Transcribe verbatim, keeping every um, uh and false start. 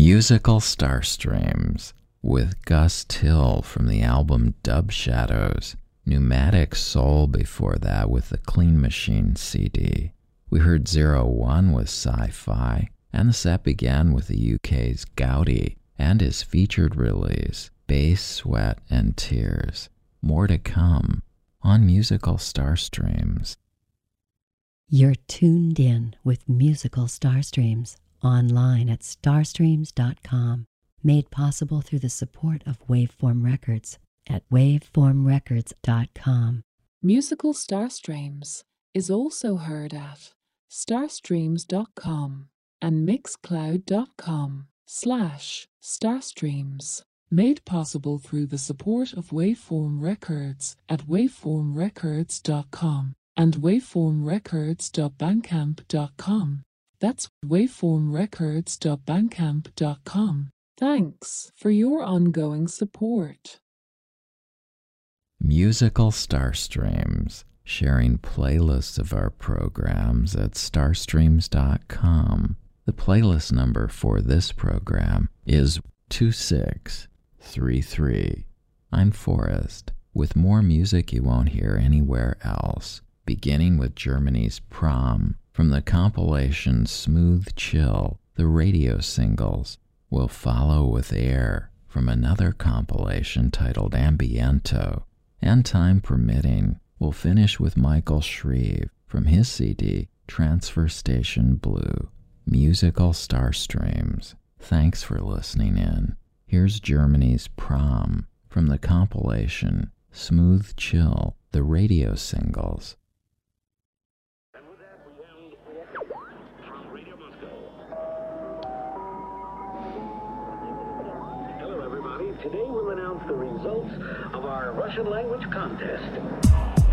Musical Starstreams with Gus Till from the album Dub Shadows. Pneumatic Soul before that with the Clean Machine C D. We heard Zero One with Sci-Fi, and the set began with the U K's Gaudi and his featured release, Bass, Sweat, and Tears. More to come on Musical Starstreams. You're tuned in with Musical Starstreams online at starstreams dot com, made possible through the support of Waveform Records at waveform records dot com. Musical Starstreams is also heard at starstreams dot com and mixcloud dot com slash starstreams, made possible through the support of Waveform Records at waveform records dot com and waveform records dot bandcamp dot com. That's waveform records dot bandcamp dot com. Thanks for your ongoing support. Musical Starstreams, sharing playlists of our programs at starstreams dot com. The playlist number for this program is two six three three. I'm Forrest, with more music you won't hear anywhere else, beginning with Germany's Prom from the compilation Smooth Chill, the radio singles. We'll follow with Air from another compilation titled Ambiento, and time permitting, we'll finish with Michael Shreve from his C D Transfer Station Blue. Musical Starstreams. Thanks for listening in. Here's Germany's Prom from the compilation Smooth Chill, the radio singles. And with that, we end from Radio Moscow. Hello, everybody. Today we'll announce the results of our Russian language contest.